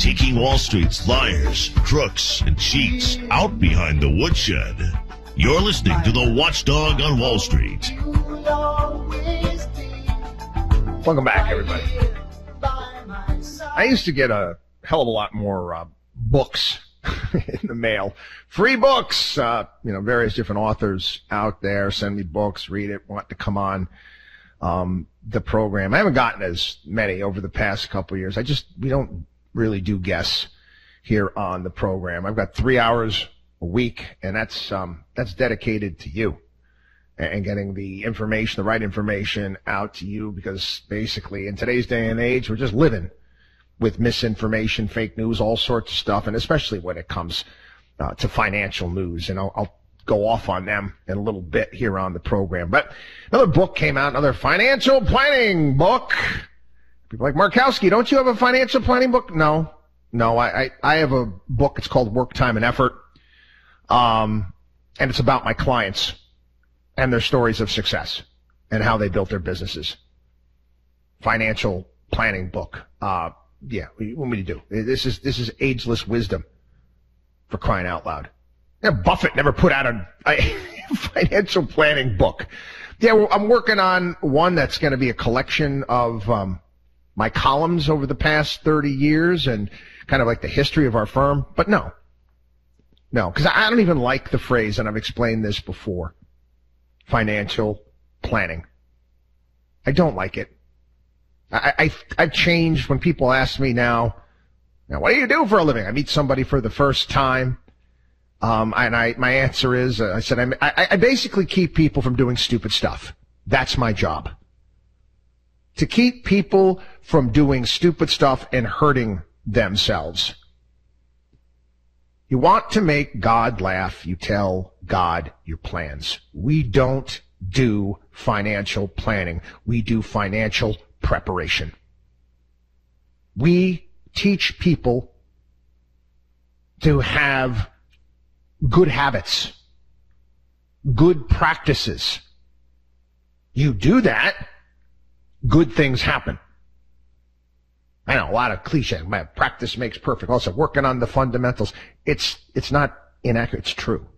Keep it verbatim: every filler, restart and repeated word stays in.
taking Wall Street's liars, crooks, and cheats out behind the woodshed. You're listening to the Watchdog on Wall Street. Welcome back, everybody. I used to get a hell of a lot more uh, books in the mail. Free books, uh, you know, various different authors out there send me books, read it, want to come on um, the program. I haven't gotten as many over the past couple of years. I just, we don't really do guests here on the program. I've got three hours a week, and that's um, that's dedicated to you and getting the information, the right information out to you, because basically in today's day and age, we're just living with misinformation, fake news, all sorts of stuff, and especially when it comes uh, to financial news. And I'll, I'll go off on them in a little bit here on the program. But another book came out, another financial planning book. People like, Markowski, don't you have a financial planning book? No, no, I, I, I have a book. It's called Work, Time, and Effort. Um, and it's about my clients and their stories of success and how they built their businesses. Financial planning book. Uh, yeah, what do you want me to do? This is, this is ageless wisdom, for crying out loud. Yeah, Buffett never put out a, a financial planning book. Yeah, well, I'm working on one that's going to be a collection of, um, my columns over the past thirty years and kind of like the history of our firm. But no, no, because I don't even like the phrase, and I've explained this before, financial planning. I don't like it. I, I, I've changed when people ask me now, now, what do you do for a living? I meet somebody for the first time. Um, and I, my answer is, uh, I said, I, I, I basically keep people from doing stupid stuff. That's my job. To keep people from doing stupid stuff and hurting themselves. You want to make God laugh, you tell God your plans. We don't do financial planning. We do financial preparation. We teach people to have good habits, good practices. You do that, good things happen. I know, a lot of cliche. My practice makes perfect. Also, working on the fundamentals. It's, it's not inaccurate. It's true.